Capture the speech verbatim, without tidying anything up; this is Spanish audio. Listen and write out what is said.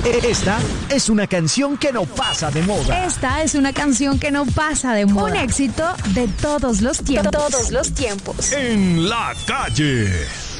Esta es una canción que no pasa de moda. Esta es una canción que no pasa de moda. Un éxito de todos los tiempos. Todos los tiempos. En la calle.